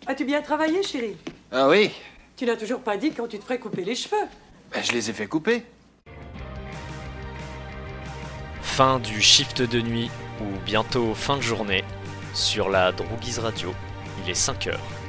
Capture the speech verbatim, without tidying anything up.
As-tu bien travaillé, chérie? Ah oui? Tu n'as toujours pas dit quand tu te ferais couper les cheveux. Ben, je les ai fait couper. Fin du shift de nuit, ou bientôt fin de journée, sur la Drouguise Radio. Il est cinq heures.